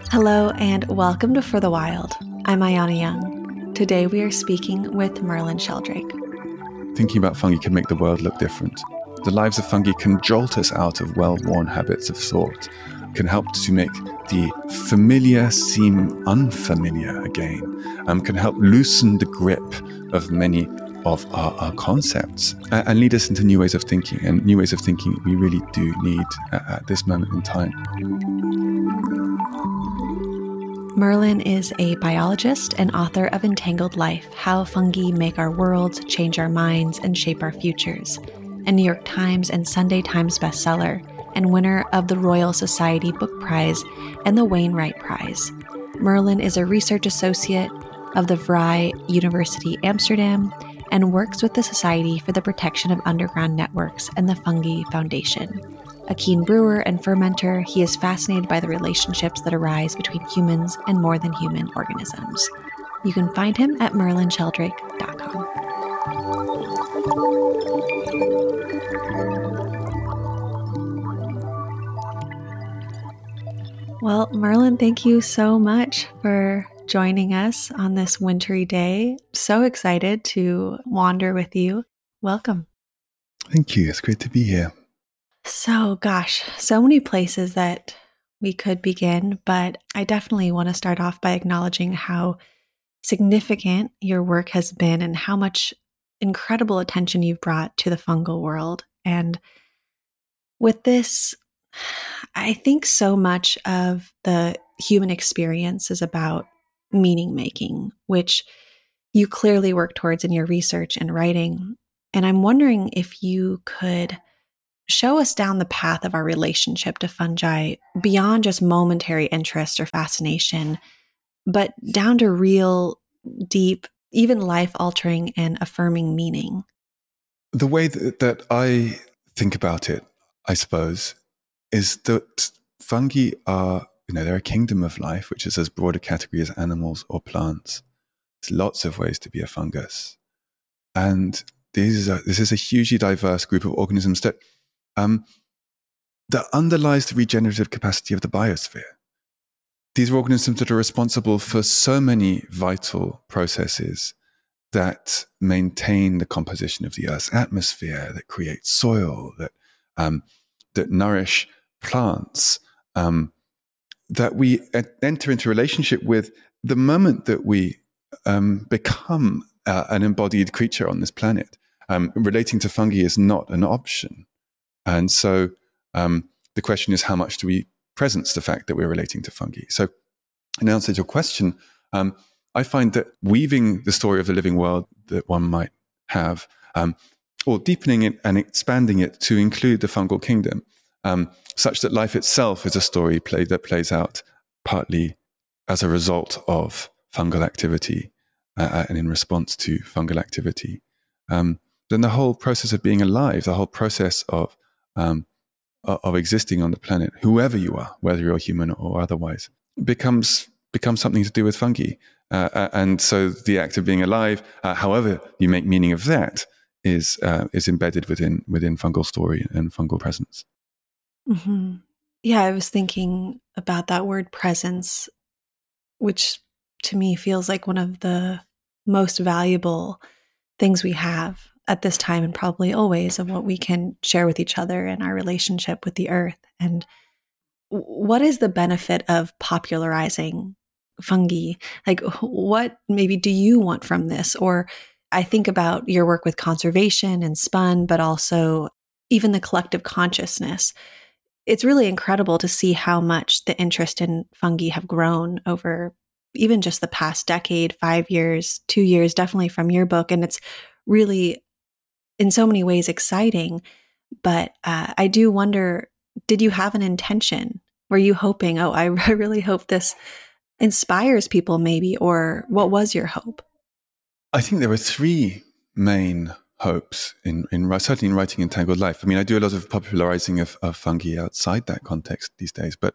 Hello and welcome to For the Wild. I'm Ayana Young. Today we are speaking with Merlin Sheldrake. Thinking about fungi can make the world look different. The lives of fungi can jolt us out of well-worn habits of thought, can help to make the familiar seem unfamiliar again, can help loosen the grip of many of our concepts and lead us into new ways of thinking, and new ways of thinking we really do need at this moment in time. Merlin is a biologist and author of Entangled Life: How Fungi Make Our Worlds, Change Our Minds, and Shape Our Futures, a New York Times and Sunday Times bestseller, and winner of the Royal Society Book Prize and the Wainwright Prize. Merlin is a research associate of the Vrije University Amsterdam and works with the Society for the Protection of Underground Networks and the Fungi Foundation. A keen brewer and fermenter, he is fascinated by the relationships that arise between humans and more than human organisms. You can find him at merlinsheldrake.com. Well, Merlin, thank you so much for joining us on this wintry day. So excited to wander with you. Welcome. Thank you. It's great to be here. So, gosh, so many places that we could begin, but I definitely want to start off by acknowledging how significant your work has been and how much incredible attention you've brought to the fungal world. And with this, I think so much of the human experience is about meaning making, which you clearly work towards in your research and writing. And I'm wondering if you could show us down the path of our relationship to fungi beyond just momentary interest or fascination, but down to real, deep, even life-altering and affirming meaning. The way that I think about it, I suppose, is that fungi are, they're a kingdom of life, which is as broad a category as animals or plants. There's lots of ways to be a fungus. And this is a hugely diverse group of organisms that underlies the regenerative capacity of the biosphere. These are organisms that are responsible for so many vital processes that maintain the composition of the Earth's atmosphere, that create soil, that nourish plants, that we enter into relationship with the moment that we become an embodied creature on this planet. Relating to fungi is not an option. And so the question is, how much do we presence the fact that we're relating to fungi? So in answer to your question, I find that weaving the story of the living world that one might have, or deepening it and expanding it to include the fungal kingdom, such that life itself is a story that plays out partly as a result of fungal activity and in response to fungal activity, then the whole process of being alive, the whole process of existing on the planet, whoever you are, whether you're human or otherwise, becomes something to do with fungi. And so the act of being alive, however you make meaning of that, is embedded within fungal story and fungal presence. Mm-hmm. Yeah, I was thinking about that word presence, which to me feels like one of the most valuable things we have at this time and probably always, of what we can share with each other and our relationship with the earth. And what is the benefit of popularizing fungi? Like, what maybe do you want from this? Or I think about your work with conservation and spun, but also even the collective consciousness. It's really incredible to see how much the interest in fungi have grown over even just the past decade, 5 years, 2 years, definitely from your book. And it's really, in so many ways, exciting. But I do wonder, did you have an intention? Were you hoping, I really hope this inspires people maybe? Or what was your hope? I think there were three main hopes certainly in writing Entangled Life. I mean, I do a lot of popularizing of fungi outside that context these days, but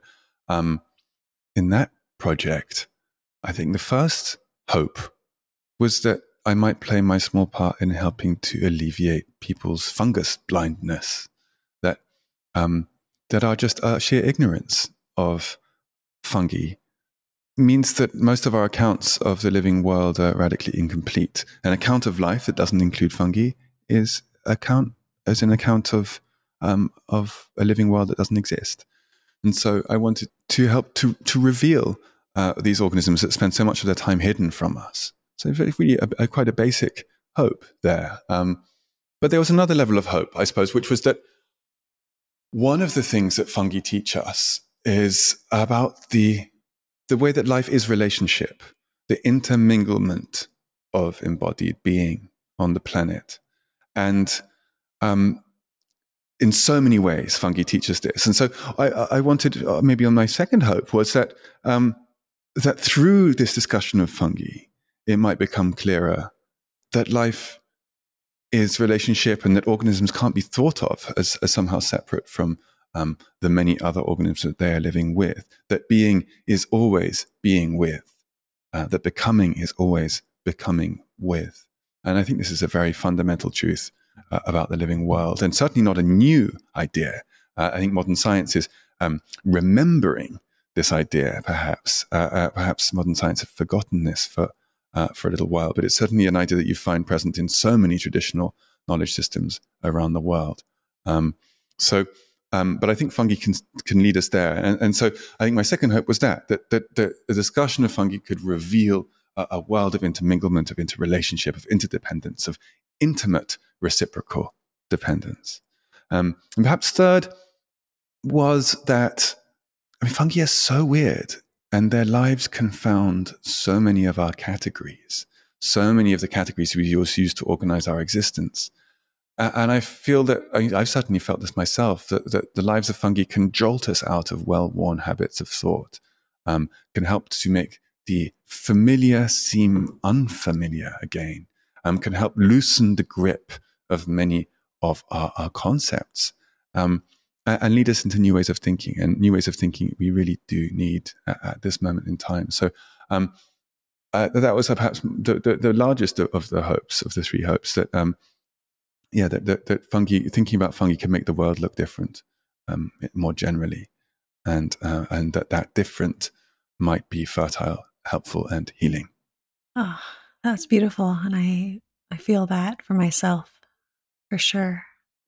in that project, I think the first hope was that I might play my small part in helping to alleviate people's fungus blindness, that are just sheer ignorance of fungi means that most of our accounts of the living world are radically incomplete. An account of life that doesn't include fungi is an account of a living world that doesn't exist. And so I wanted to help to reveal these organisms that spend so much of their time hidden from us. So really quite a basic hope there. But there was another level of hope, I suppose, which was that one of the things that fungi teach us is about the way that life is relationship, the interminglement of embodied being on the planet. And in so many ways, fungi teach us this. And so I wanted, maybe on my second hope, was that that through this discussion of fungi, it might become clearer that life is relationship and that organisms can't be thought of as somehow separate from the many other organisms that they are living with, that being is always being with, that becoming is always becoming with. And I think this is a very fundamental truth about the living world, and certainly not a new idea. I think modern science is remembering this idea, perhaps. Perhaps modern science have forgotten this for a little while, but it's certainly an idea that you find present in so many traditional knowledge systems around the world. But I think fungi can lead us there. And so I think my second hope was that the discussion of fungi could reveal a world of interminglement, of interrelationship, of interdependence, of intimate reciprocal dependence. And perhaps third was that, fungi are so weird, and their lives confound so many of our categories, so many of the categories we use to organize our existence. And I feel that, I've certainly felt this myself, that the lives of fungi can jolt us out of well-worn habits of thought, can help to make the familiar seem unfamiliar again, can help loosen the grip of many of our concepts, and lead us into new ways of thinking, and new ways of thinking we really do need at this moment in time. So that was perhaps the largest of the hopes, of the three hopes, that that fungi, thinking about fungi, can make the world look different more generally, and that different might be fertile, helpful, and healing. Oh, that's beautiful. And I feel that for myself, for sure.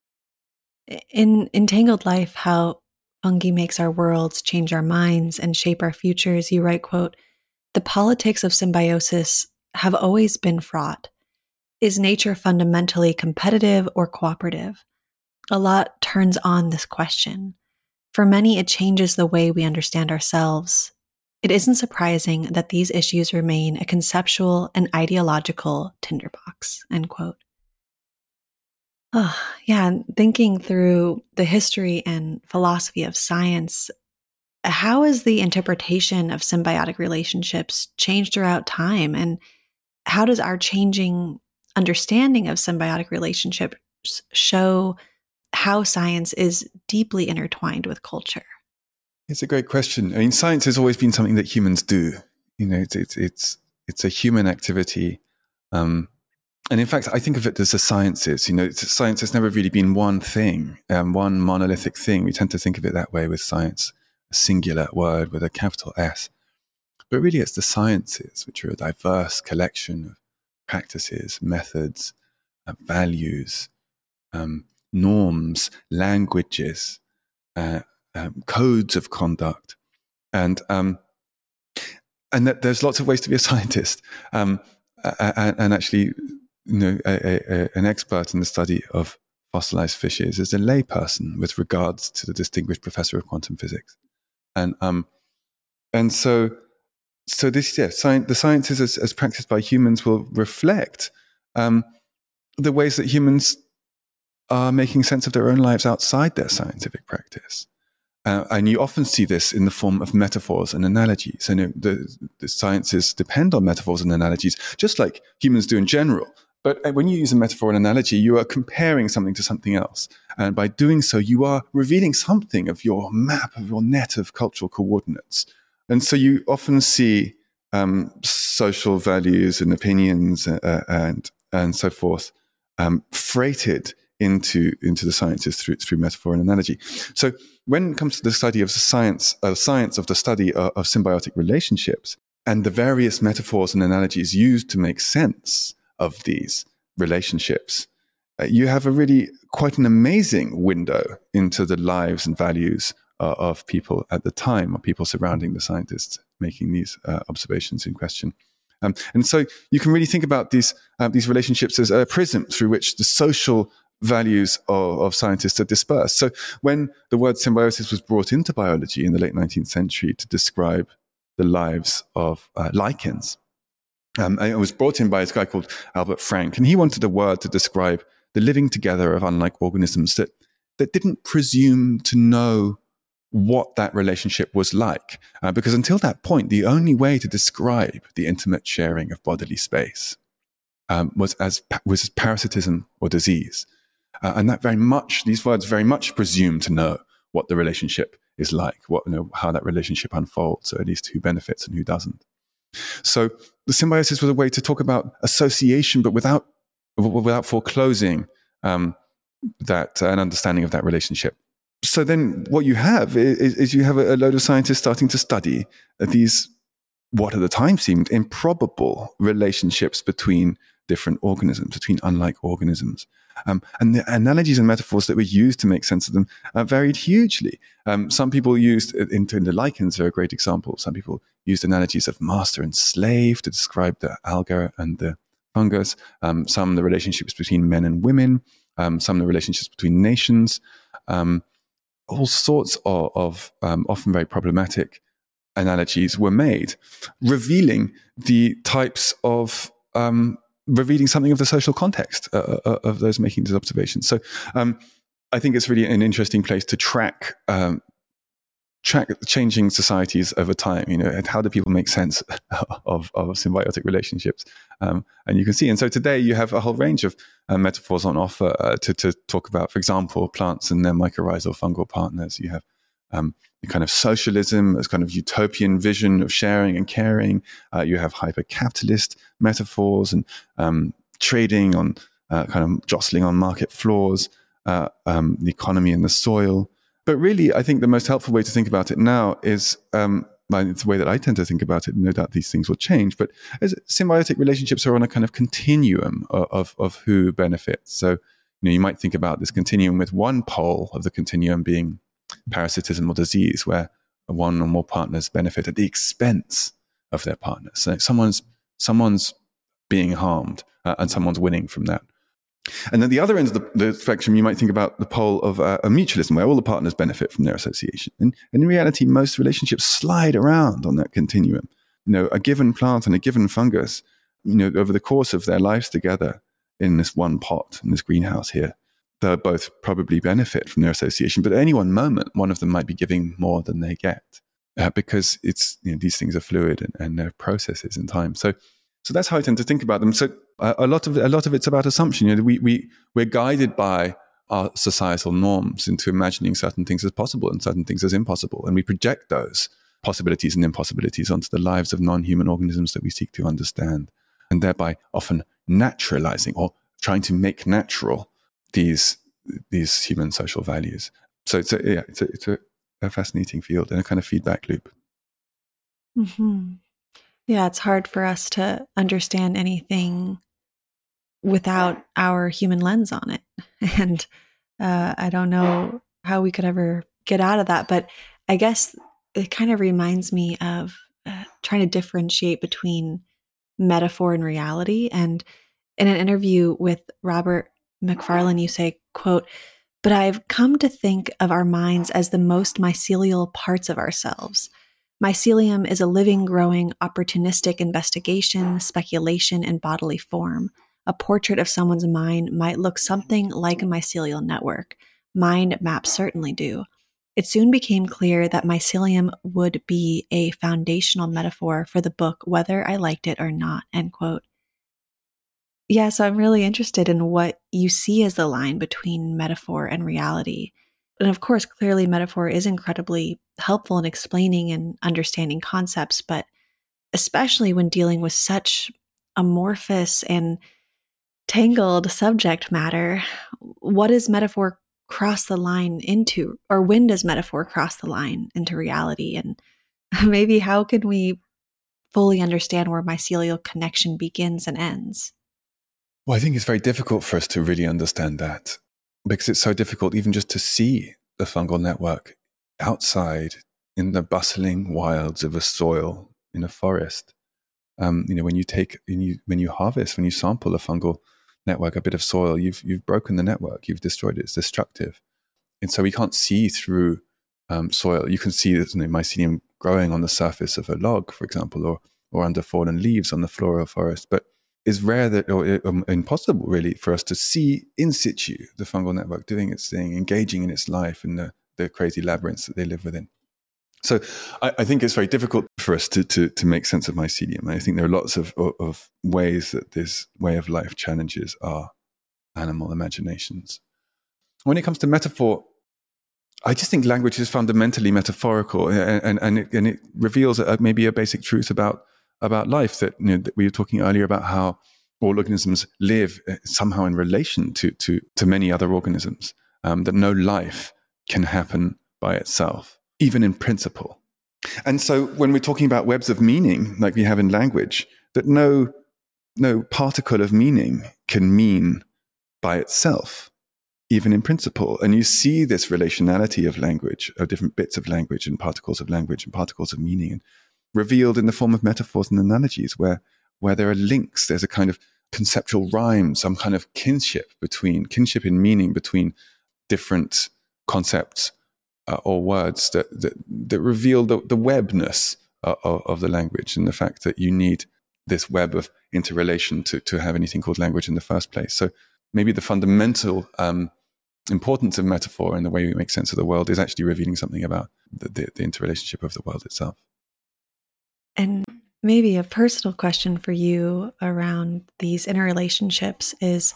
In Entangled Life, How Fungi Makes Our Worlds, Change Our Minds, and Shape Our Futures, you write, quote, "The politics of symbiosis have always been fraught. Is nature fundamentally competitive or cooperative? A lot turns on this question. For many, it changes the way we understand ourselves. It isn't surprising that these issues remain a conceptual and ideological tinderbox," end quote. Oh, yeah, and thinking through the history and philosophy of science, how has the interpretation of symbiotic relationships changed throughout time? And how does our changing understanding of symbiotic relationships show how science is deeply intertwined with culture? It's a great question. Science has always been something that humans do. It's a human activity. And in fact, I think of it as the sciences. Science has never really been one thing, one monolithic thing. We tend to think of it that way with science, a singular word with a capital S. But really, it's the sciences, which are a diverse collection of practices, methods, values, norms, languages, codes of conduct, and that there's lots of ways to be a scientist. And actually, an expert in the study of fossilized fishes is a layperson with regards to the distinguished professor of quantum physics, and so this, the sciences as practiced by humans will reflect the ways that humans are making sense of their own lives outside their scientific practice. And you often see this in the form of metaphors and analogies. And the sciences depend on metaphors and analogies, just like humans do in general. But when you use a metaphor and analogy, you are comparing something to something else. And by doing so, you are revealing something of your map, of your net of cultural coordinates. And so you often see social values and opinions and so forth freighted into the sciences through metaphor and analogy. So when it comes to the study of the science of the study of symbiotic relationships, and the various metaphors and analogies used to make sense of these relationships, you have a really quite an amazing window into the lives and values of people at the time, or people surrounding the scientists making these observations in question. And so you can really think about these relationships as a prism through which the social values of scientists are dispersed. So when the word symbiosis was brought into biology in the late 19th century to describe the lives of lichens, and it was brought in by this guy called Albert Frank, and he wanted a word to describe the living together of unlike organisms that didn't presume to know what that relationship was like. Because until that point, the only way to describe the intimate sharing of bodily space was as parasitism or disease. And that these words very much presume to know what the relationship is like, how that relationship unfolds, or at least who benefits and who doesn't. So the symbiosis was a way to talk about association, but without foreclosing that an understanding of that relationship. So then what you have is you have a load of scientists starting to study these, what at the time seemed improbable relationships between different organisms, between unlike organisms. And the analogies and metaphors that were used to make sense of them varied hugely. Some people used, in the lichens are a great example, some people used analogies of master and slave to describe the alga and the fungus, some the relationships between men and women, some the relationships between nations, all sorts of often very problematic analogies were made, revealing the types of revealing something of the social context of those making these observations. So I think it's really an interesting place to track changing societies over time, and how do people make sense of symbiotic relationships. And you can see, and so today you have a whole range of metaphors on offer to talk about, for example, plants and their mycorrhizal fungal partners. You have the kind of socialism as kind of utopian vision of sharing and caring. You have hyper-capitalist metaphors and trading on kind of jostling on market floors, the economy and the soil. But really, I think the most helpful way to think about it now is, it's the way that I tend to think about it. No doubt these things will change, but as symbiotic relationships are on a kind of continuum of who benefits. So, you might think about this continuum with one pole of the continuum being parasitism or disease, where one or more partners benefit at the expense of their partners. So someone's being harmed and someone's winning from that. And then the other end of the spectrum, you might think about the pole of a mutualism, where all the partners benefit from their association. And in reality, most relationships slide around on that continuum. A given plant and a given fungus, over the course of their lives together in this one pot, in this greenhouse here, they'll both probably benefit from their association. But at any one moment, one of them might be giving more than they get, because it's these things are fluid and they're processes in time. So that's how I tend to think about them. So a lot of it's about assumption. We're guided by our societal norms into imagining certain things as possible and certain things as impossible, and we project those possibilities and impossibilities onto the lives of non-human organisms that we seek to understand, and thereby often naturalizing or trying to make natural these human social values. So it's a fascinating field and a kind of feedback loop. Mm-hmm. Yeah, it's hard for us to understand anything without our human lens on it. And I don't know how we could ever get out of that. But I guess it kind of reminds me of trying to differentiate between metaphor and reality. And in an interview with Robert Macfarlane, you say, quote, "But I've come to think of our minds as the most mycelial parts of ourselves. Mycelium is a living, growing, opportunistic investigation, speculation, and bodily form. A portrait of someone's mind might look something like a mycelial network. Mind maps certainly do. It soon became clear that mycelium would be a foundational metaphor for the book, whether I liked it or not," end quote. Yeah, so I'm really interested in what you see as the line between metaphor and reality. And of course, clearly metaphor is incredibly helpful in explaining and understanding concepts, but especially when dealing with such amorphous and tangled subject matter, what does metaphor cross the line into, or when does metaphor cross the line into reality? And maybe how can we fully understand where mycelial connection begins and ends. Well, I think it's very difficult for us to really understand that, because it's so difficult even just to see the fungal network outside in the bustling wilds of a soil in a forest. When you harvest, when you sample a fungal network, a bit of soil, you've broken the network, you've destroyed it. It's destructive, and so we can't see through soil. You can see mycelium growing on the surface of a log, for example, or under fallen leaves on the floor of a forest, but it's rare or impossible really for us to see in situ the fungal network doing its thing, engaging in its life in the crazy labyrinths that they live within. So I think it's very difficult for us to make sense of mycelium. I think there are lots of ways that this way of life challenges our animal imaginations. When it comes to metaphor, I just think language is fundamentally metaphorical, and it reveals maybe a basic truth about life that we were talking earlier about how all organisms live somehow in relation to many other organisms, that no life can happen by itself, even in principle. And so when we're talking about webs of meaning, like we have in language, that no particle of meaning can mean by itself, even in principle. And you see this relationality of language, of different bits of language and particles of language and particles of meaning, and revealed in the form of metaphors and analogies where there are links. There's a kind of conceptual rhyme, some kind of kinship in meaning between different concepts or words that reveal the webness of the language, and the fact that you need this web of interrelation to have anything called language in the first place. So maybe the fundamental importance of metaphor in the way we make sense of the world is actually revealing something about the interrelationship of the world itself. And maybe a personal question for you around these interrelationships is,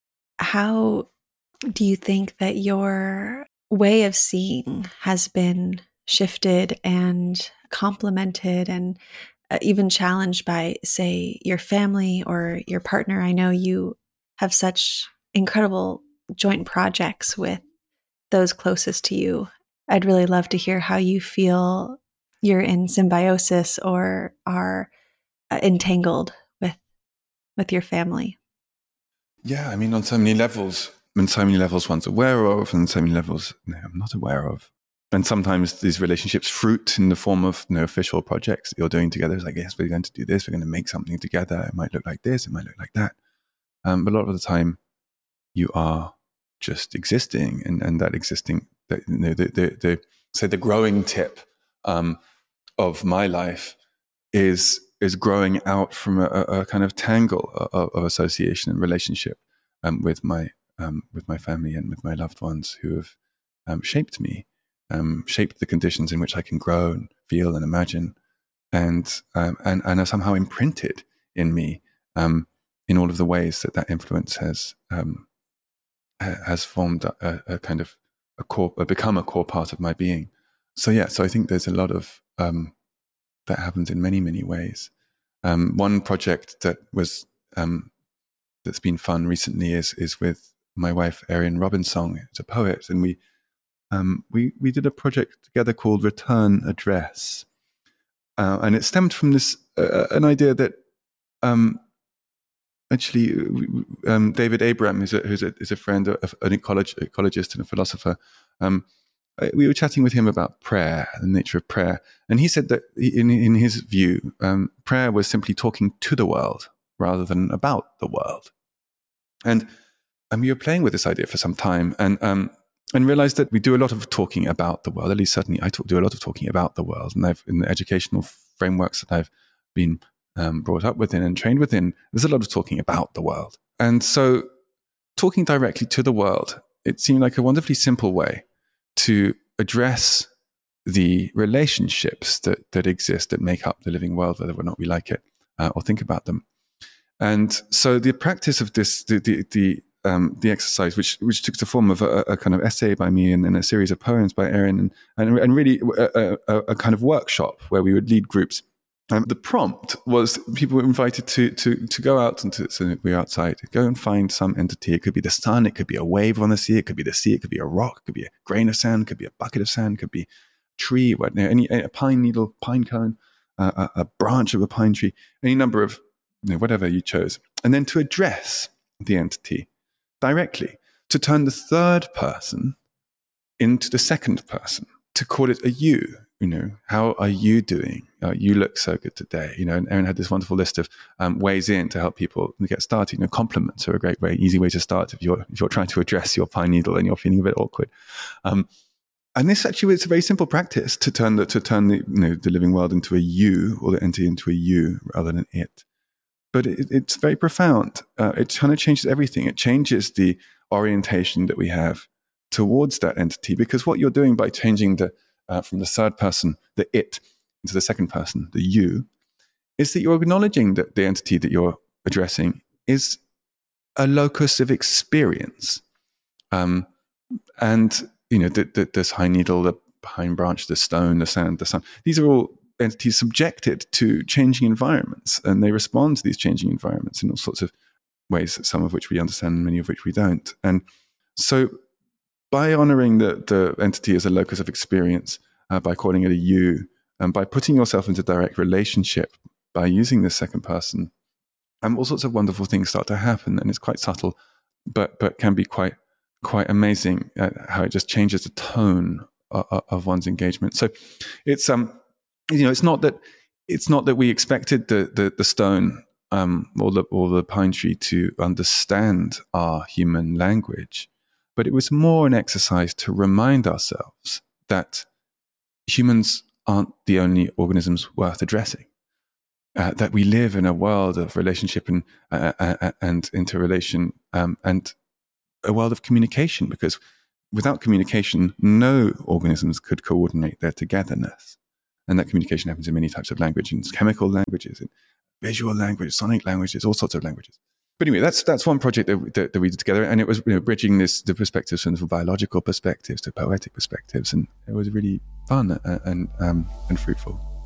how do you think that your way of seeing has been shifted and complemented and even challenged by, say, your family or your partner? I know you have such incredible joint projects with those closest to you. I'd really love to hear how you feel you're in symbiosis or are entangled with your family. Yeah, I mean, on so many levels, one's aware of, and so many levels I'm not aware of. And sometimes these relationships fruit in the form of official projects that you're doing together. It's like, yes, we're going to do this. We're going to make something together. It might look like this. It might look like that. But a lot of the time, you are just existing, and that existing, the growing tip of my life is growing out from a kind of tangle of association and relationship with my family and with my loved ones who have shaped me, shaped the conditions in which I can grow and feel and imagine, and are somehow imprinted in me in all of the ways that influence has formed a kind of become a core part of my being. So I think there's a lot of that happens in many, many ways. One project that was that's been fun recently is with my wife Erin Robinsong. It's a poet, and we did a project together called Return Address, and it stemmed from this an idea that actually David Abram, who's a friend, an ecologist and a philosopher. We were chatting with him about prayer, the nature of prayer, and he said that in his view, prayer was simply talking to the world rather than about the world. And we were playing with this idea for some time, and realized that we do a lot of talking about the world. At least certainly I do a lot of talking about the world, and in the educational frameworks that I've been brought up within and trained within, there's a lot of talking about the world. And so talking directly to the world, it seemed like a wonderfully simple way to address the relationships that exist, that make up the living world, whether or not we like it or think about them. And so the practice of this, the exercise, which took the form of a kind of essay by me and a series of poems by Erin, and really a kind of workshop where we would lead groups. The prompt was people were invited to go out, and so we were outside, go and find some entity. It could be the sun, it could be a wave on the sea, it could be the sea, it could be a rock, it could be a grain of sand, it could be a bucket of sand, it could be a tree, a pine needle, pine cone, a branch of a pine tree, any number of, whatever you chose, and then to address the entity directly, to turn the third person into the second person, to call it a you. How are you doing? You look so good today. And Erin had this wonderful list of ways in to help people get started. Compliments are a great way, easy way to start if you're trying to address your pine needle and you're feeling a bit awkward. And this actually, it's a very simple practice to turn the living world into a you, or the entity into a you rather than it. But it's very profound. It kind of changes everything. It changes the orientation that we have towards that entity, because what you're doing by changing from the third person, the it, into the second person, the you, is that you're acknowledging that the entity that you're addressing is a locus of experience. And this pine needle, the pine branch, the stone, the sand, the sun, these are all entities subjected to changing environments, and they respond to these changing environments in all sorts of ways, some of which we understand, many of which we don't. And so by honoring the entity as a locus of experience, by calling it a you, and by putting yourself into direct relationship, by using the second person, all sorts of wonderful things start to happen. And it's quite subtle, but can be quite amazing how it just changes the tone of one's engagement. So it's it's not that we expected the stone or the pine tree to understand our human language, but it was more an exercise to remind ourselves that humans aren't the only organisms worth addressing. That we live in a world of relationship and interrelation, and a world of communication, because without communication, no organisms could coordinate their togetherness. And that communication happens in many types of language, in chemical languages, in visual language, sonic languages, all sorts of languages. But anyway, that's one project that we did together, and it was bridging the perspectives from the biological perspectives to poetic perspectives, and it was really fun and fruitful.